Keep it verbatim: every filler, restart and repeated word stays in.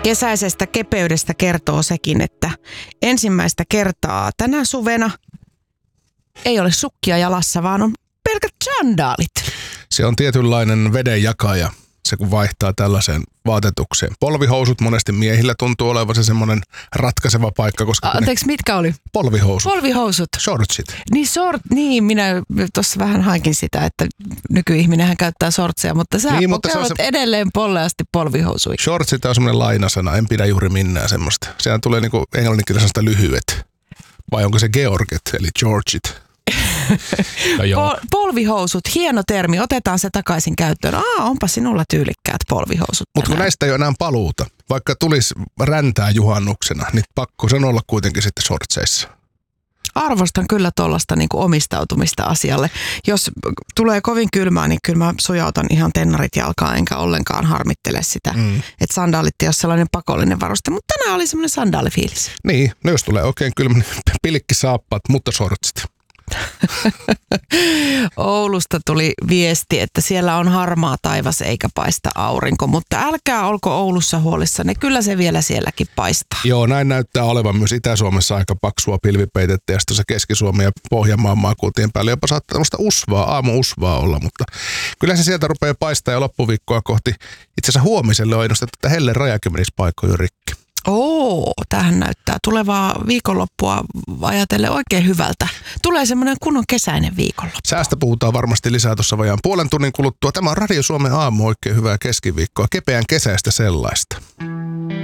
Kesäisestä kepeydestä kertoo sekin, että ensimmäistä kertaa tänä suvena ei ole sukkia jalassa, vaan on pelkät sandaalit. Se on tietynlainen vedenjakaja, se kun vaihtaa tällaiseen vaatetukseen. Polvihousut monesti miehillä tuntuu olevan se semmoinen ratkaiseva paikka, koska... A, anteeksi, mitkä oli? Polvihousut. Polvihousut. Shortsit. Niin, short, niin minä tuossa vähän haikin sitä, että nykyihminenhän käyttää shortseja, mutta sä niin, mutta käyvät se... edelleen polleasti polvihousuja. Shortsit on semmoinen lainasana, en pidä juuri minnään semmoista. Sehän tulee niinku englanninkielisesta lyhyet. Vai onko se Georget, eli Georgit? No Pol- polvihousut, hieno termi, otetaan se takaisin käyttöön. Aa, onpa sinulla tyylikkäät polvihousut. Mutta kun näistä ei ole enää paluuta, vaikka tulisi räntää juhannuksena, niin pakko sen olla kuitenkin sitten shortseissa. Arvostan kyllä tuollaista niin kuin omistautumista asialle. Jos tulee kovin kylmää, niin kyllä mä sujautan ihan tennarit jalkaan, enkä ollenkaan harmittele sitä. Mm. Että sandaalit ei ole sellainen pakollinen varuste, mutta tänään oli semmoinen sandaalifiilis. Niin, no jos tulee oikein kylmä, niin pilkkisaappaat, mutta shortsit. Oulusta tuli viesti, että siellä on harmaa taivas eikä paista aurinko, mutta älkää olko Oulussa huolissanne, kyllä se vielä sielläkin paistaa. Joo, näin näyttää olevan myös Itä-Suomessa aika paksua pilvipeitettä ja sitten se Keski-Suomi ja Pohjanmaan maakuntien päälle jopa saattaa tämmöistä usvaa, aamu-usvaa olla, mutta kyllä se sieltä rupeaa paistaa ja loppuviikkoa kohti. Itse asiassa huomiselle on ennustettu, että helle rajakin menisi paikkoja rikki. Oo, tämähän näyttää tulevaa viikonloppua ajatellen oikein hyvältä. Tulee semmoinen kunnon kesäinen viikonloppu. Säästä puhutaan varmasti lisää tuossa vajaan puolen tunnin kuluttua. Tämä on Radio Suomen aamu, oikein hyvää keskiviikkoa, kepeän kesäistä sellaista.